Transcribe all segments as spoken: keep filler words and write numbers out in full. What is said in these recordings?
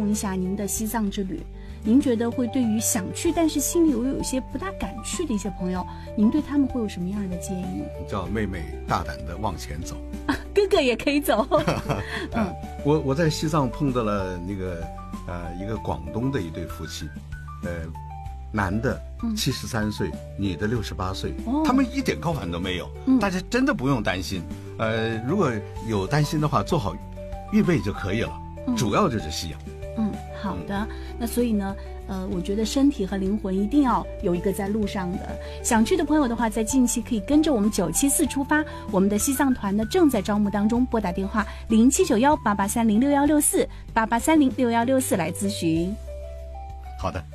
通一下您的西藏之旅。您觉得会对于想去但是心里又有一些不大敢去的一些朋友，您对他们会有什么样的建议？ 叫妹妹大胆的往前走， 啊、哥哥也可以走。 嗯，我我在西藏碰到了那个呃一个广东的一对夫妻，呃，男的七十三岁，嗯、女的六十八岁，哦，他们一点高反都没有，嗯，大家真的不用担心。呃，如果有担心的话，做好预备就可以了，嗯、主要就是吸氧。 嗯，好的。嗯、那所以呢，呃，我觉得身体和灵魂一定要有一个在路上的。想去的朋友的话，在近期可以跟着我们九七四出发，我们的西藏团呢正在招募当中，拨打电话零七九幺八八三零六幺六四八八三零六幺六四来咨询。 好的。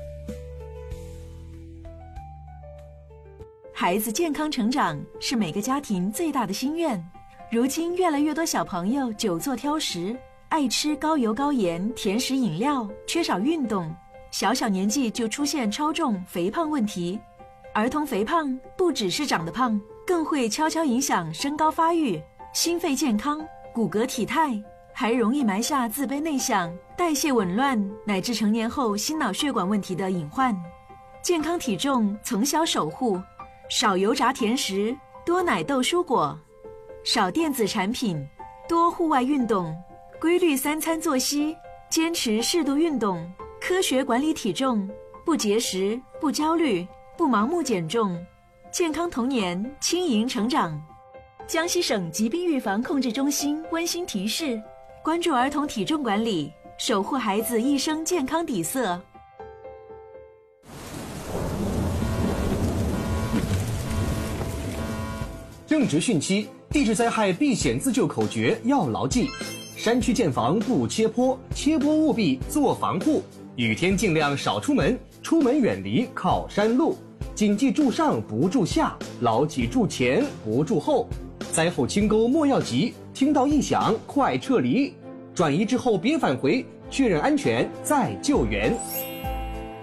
孩子健康成长是每个家庭最大的心愿。如今越来越多小朋友久坐挑食，爱吃高油高盐甜食饮料，缺少运动，小小年纪就出现超重肥胖问题。儿童肥胖不只是长得胖，更会悄悄影响身高发育、心肺健康、骨骼体态，还容易埋下自卑内向、代谢紊乱乃至成年后心脑血管问题的隐患。健康体重从小守护，少油炸甜食，多奶豆蔬果，少电子产品，多户外运动，规律三餐作息，坚持适度运动，科学管理体重，不节食，不焦虑，不盲目减重，健康童年，轻盈成长。江西省疾病预防控制中心温馨提示：关注儿童体重管理，守护孩子一生健康底色。 正值汛期，地质灾害避险自救口诀要牢记：山区建房不切坡，切坡务必做防护；雨天尽量少出门，出门远离靠山路；谨记住上不住下，牢记住前不住后；灾后清沟莫要急，听到异响快撤离；转移之后别返回，确认安全再救援。